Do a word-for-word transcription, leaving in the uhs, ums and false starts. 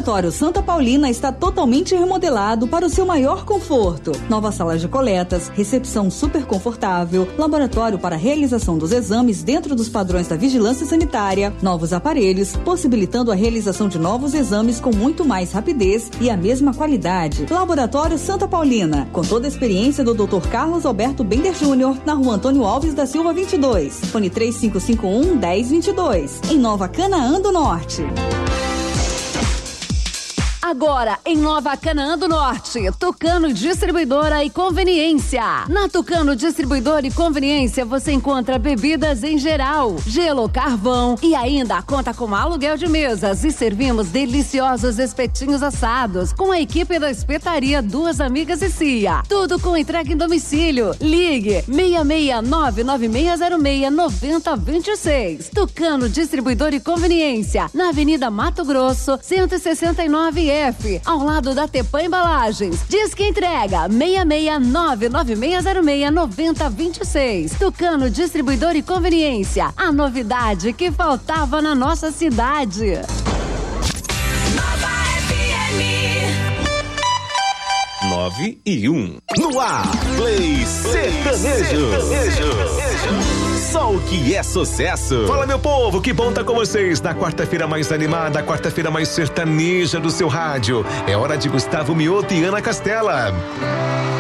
Laboratório Santa Paulina está totalmente remodelado para o seu maior conforto. Nova sala de coletas, recepção super confortável, laboratório para realização dos exames dentro dos padrões da vigilância sanitária, novos aparelhos, possibilitando a realização de novos exames com muito mais rapidez e a mesma qualidade. Laboratório Santa Paulina, com toda a experiência do doutor Carlos Alberto Bender Júnior, na rua Antônio Alves da Silva vinte e dois. Fone três cinco cinco um, um zero dois dois, em Nova Canaã do Norte. Agora, em Nova Canaã do Norte, Tucano Distribuidora e Conveniência. Na Tucano Distribuidora e Conveniência, você encontra bebidas em geral, gelo, carvão e ainda conta com aluguel de mesas e servimos deliciosos espetinhos assados com a equipe da Espetaria Duas Amigas e Cia. Tudo com entrega em domicílio. Ligue seis seis nove nove seis zero seis nove zero dois seis. Tucano Distribuidora e Conveniência, na Avenida Mato Grosso, cento e sessenta e nove F, ao lado da Tepã Embalagens. Diz que entrega seis seis nove nove seis zero seis nove zero dois seis. Tucano Distribuidor e Conveniência, a novidade que faltava na nossa cidade. Nova F M nove e um. No ar, Play Sertanejo. Só o que é sucesso. Fala, meu povo, que bom tá com vocês na quarta-feira mais animada, quarta-feira mais sertaneja do seu rádio. É hora de Gustavo Mioto e Ana Castela.